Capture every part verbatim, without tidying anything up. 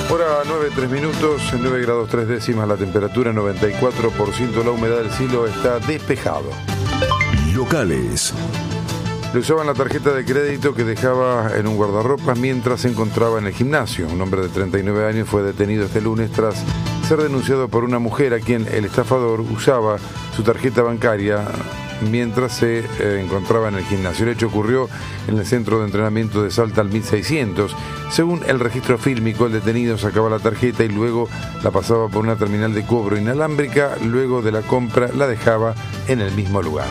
Hora nueve, tres minutos, nueve grados tres décimas la temperatura, noventa y cuatro por ciento la humedad del cielo, está despejado. Locales. Le usaban la tarjeta de crédito que dejaba en un guardarropas mientras se encontraba en el gimnasio. Un hombre de treinta y nueve años fue detenido este lunes tras ser denunciado por una mujer a quien el estafador usaba su tarjeta bancaria mientras se eh, encontraba en el gimnasio. El hecho ocurrió en el centro de entrenamiento de Salta al mil seiscientos. Según el registro fílmico, el detenido sacaba la tarjeta y luego la pasaba por una terminal de cobro inalámbrica. Luego de la compra la dejaba en el mismo lugar.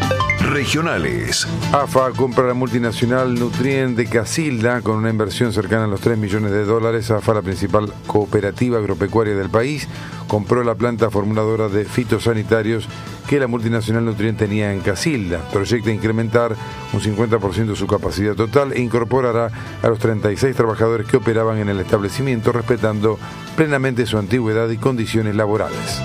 Regionales. A F A compra la multinacional Nutrien de Casilda con una inversión cercana a los tres millones de dólares. A F A, la principal cooperativa agropecuaria del país, compró la planta formuladora de fitosanitarios que la multinacional Nutrien tenía en Casilda. Proyecta incrementar un cincuenta por ciento su capacidad total e incorporará a los treinta y seis trabajadores que operaban en el establecimiento, respetando plenamente su antigüedad y condiciones laborales.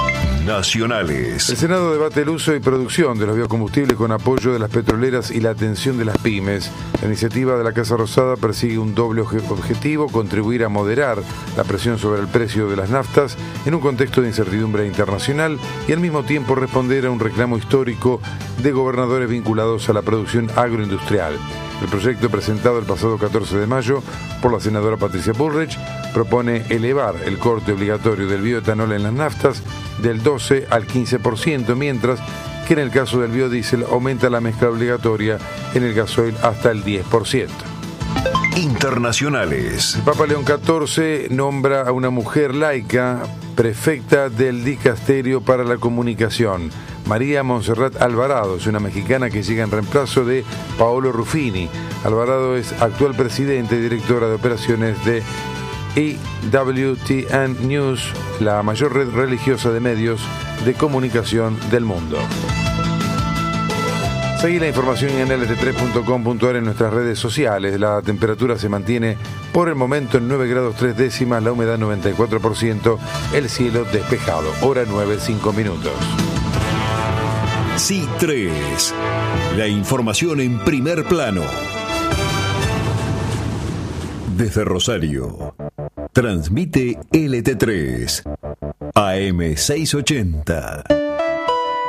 Nacionales. El Senado debate el uso y producción de los biocombustibles con apoyo de las petroleras y la atención de las pymes. La iniciativa de la Casa Rosada persigue un doble objetivo: contribuir a moderar la presión sobre el precio de las naftas en un contexto de incertidumbre internacional y al mismo tiempo responder a un reclamo histórico de gobernadores vinculados a la producción agroindustrial. El proyecto, presentado el pasado catorce de mayo por la senadora Patricia Bullrich, propone elevar el corte obligatorio del bioetanol en las naftas del doce al quince por ciento, mientras que en el caso del biodiesel aumenta la mezcla obligatoria en el gasoil hasta el diez por ciento. Internacionales. El Papa León catorce nombra a una mujer laica prefecta del Dicasterio para la Comunicación. María Montserrat Alvarado es una mexicana que llega en reemplazo de Paolo Ruffini. Alvarado es actual presidente y directora de operaciones de E W T N News, la mayor red religiosa de medios de comunicación del mundo. Seguí la información en L T tres punto com punto a r en nuestras redes sociales. La temperatura se mantiene por el momento en nueve grados tres décimas, la humedad noventa y cuatro por ciento, el cielo despejado. Hora nueve, cinco minutos. C I tres. La información en primer plano. Desde Rosario. Transmite L T tres. A M seiscientos ochenta.